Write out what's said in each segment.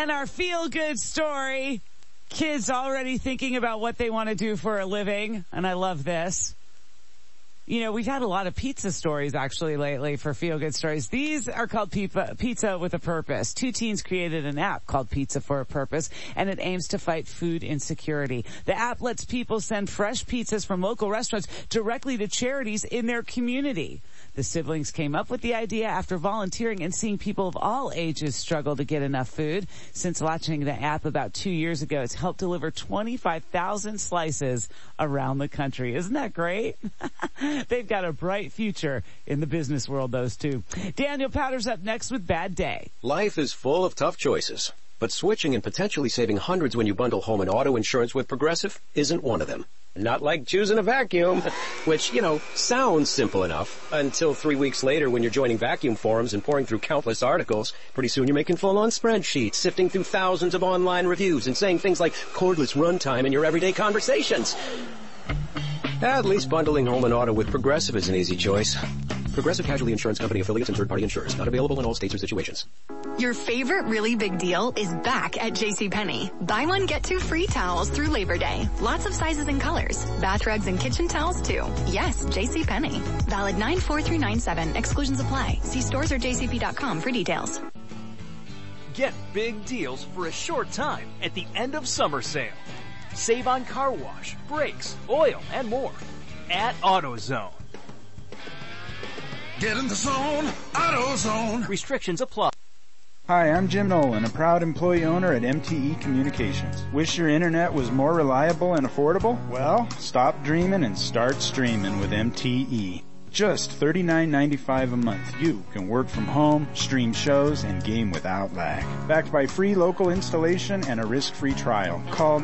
And our feel-good story, kids already thinking about what they want to do for a living, and I love this. You know, we've had a lot of pizza stories actually lately for feel-good stories. These are called Pizza with a Purpose. Two teens created an app called Pizza for a Purpose, and it aims to fight food insecurity. The app lets people send fresh pizzas from local restaurants directly to charities in their community. The siblings came up with the idea after volunteering and seeing people of all ages struggle to get enough food. Since launching the app about 2 years ago, it's helped deliver 25,000 slices around the country. Isn't that great? They've got a bright future in the business world, those two. Daniel Powder's up next with Bad Day. Life is full of tough choices, but switching and potentially saving hundreds when you bundle home and auto insurance with Progressive isn't one of them. Not like choosing a vacuum, which, sounds simple enough until 3 weeks later when you're joining vacuum forums and pouring through countless articles. Pretty soon you're making full-on spreadsheets, sifting through thousands of online reviews and saying things like cordless runtime in your everyday conversations. At least bundling home and auto with Progressive is an easy choice. Progressive Casualty Insurance Company affiliates and third-party insurers. Not available in all states or situations. Your favorite really big deal is back at JCPenney. Buy one, get two free towels through Labor Day. Lots of sizes and colors. Bath rugs and kitchen towels too. Yes, JCPenney. Valid 9/4 through 9/7. Exclusions apply. See stores or jcp.com for details. Get big deals for a short time at the end of summer sale. Save on car wash, brakes, oil, and more at AutoZone. Get in the zone, AutoZone. Restrictions apply. Hi, I'm Jim Nolan, a proud employee owner at MTE Communications. Wish your internet was more reliable and affordable? Well, stop dreaming and start streaming with MTE. Just $39.95 a month. You can work from home, stream shows, and game without lag. Backed by free local installation and a risk-free trial. Call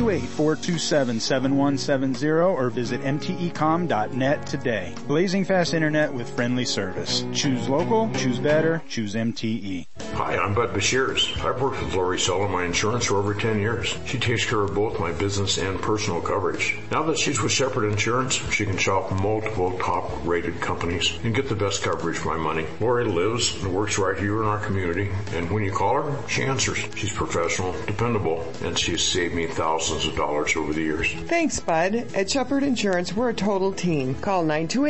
928-427-7170 or visit mtecom.net today. Blazing fast internet with friendly service. Choose local, choose better, choose MTE. Hi, I'm Bud Bashirs. I've worked with Lori Sell my insurance for over 10 years. She takes care of both my business and personal coverage. Now that she's with Shepherd Insurance, she can shop multiple top-rated companies and get the best coverage for my money. Lori lives and works right here in our community, and when you call her, she answers. She's professional, dependable, and she has saved me thousands of dollars over the years. Thanks, Bud. At Shepherd Insurance, we're a total team. Call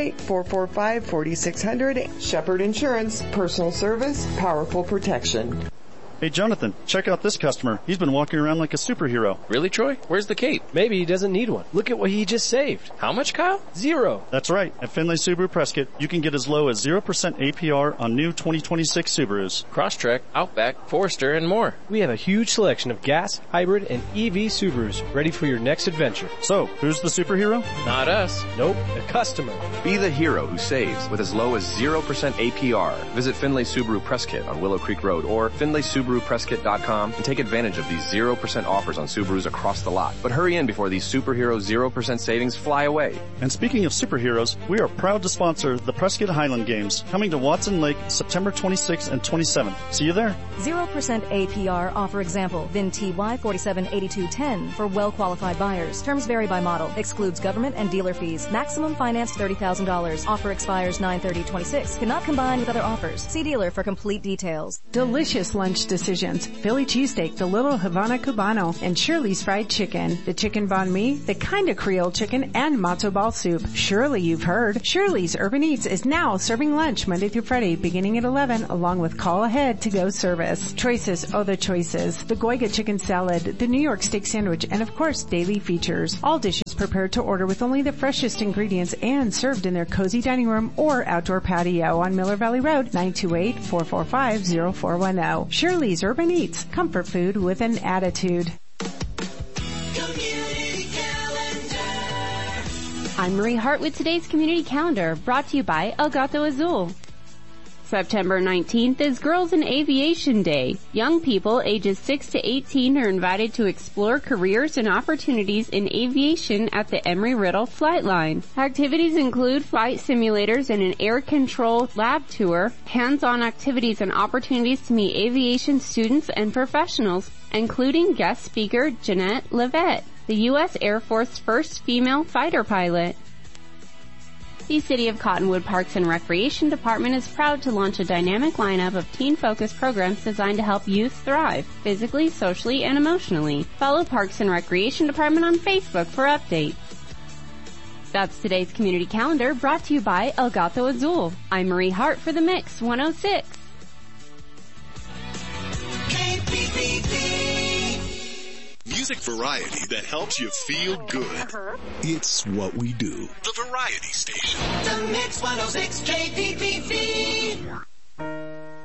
928-445-4600. Shepherd Insurance, personal service, powerful protection. Hey, Jonathan, check out this customer. He's been walking around like a superhero. Really, Troy? Where's the cape? Maybe he doesn't need one. Look at what he just saved. How much, Kyle? 0. That's right. At Finley Subaru Prescott, you can get as low as 0% APR on new 2026 Subarus. Crosstrek, Outback, Forester, and more. We have a huge selection of gas, hybrid, and EV Subarus ready for your next adventure. So, who's the superhero? Not us. Nope, the customer. Be the hero who saves with as low as 0% APR. Visit Finley Subaru Prescott on Willow Creek Road or FinleySubaruPrescott.com and take advantage of these 0% offers on Subarus across the lot. But hurry in before these superhero 0% savings fly away. And speaking of superheroes, we are proud to sponsor the Prescott Highland Games, coming to Watson Lake September 26th and 27th. See you there. 0% APR offer example, VIN TY 478210 for well-qualified buyers. Terms vary by model. Excludes government and dealer fees. Maximum finance $30,000. Offer expires 9/30/26. Cannot combine with other offers. See dealer for complete details. Delicious lunch decisions. Philly cheesesteak, the Little Havana Cubano, and Shirley's Fried Chicken. The chicken banh mi, the kind of Creole chicken, and matzo ball soup. Surely you've heard. Shirley's Urban Eats is now serving lunch Monday through Friday beginning at 11 along with call ahead to go service. Choices, oh the choices. The Goiga chicken salad, the New York steak sandwich, and of course daily features. All dishes prepared to order with only the freshest ingredients and served in their cozy dining room or outdoor patio on Miller Valley Road, 928-445-0410. Shirley's Urban Eats, comfort food with an attitude. I'm Marie Hart with today's Community Calendar, brought to you by El Gato Azul. September 19th is Girls in Aviation Day. Young people ages 6 to 18 are invited to explore careers and opportunities in aviation at the Embry-Riddle Flight Line. Activities include flight simulators and an air control lab tour, hands-on activities and opportunities to meet aviation students and professionals, including guest speaker Jeanette Levet, the U.S. Air Force's first female fighter pilot. The City of Cottonwood Parks and Recreation Department is proud to launch a dynamic lineup of teen-focused programs designed to help youth thrive, physically, socially, and emotionally. Follow Parks and Recreation Department on Facebook for updates. That's today's community calendar, brought to you by El Gato Azul. I'm Marie Hart for The Mix 106. Music variety that helps you feel good. It's what we do. The Variety Station. The Mix 106 KPPV.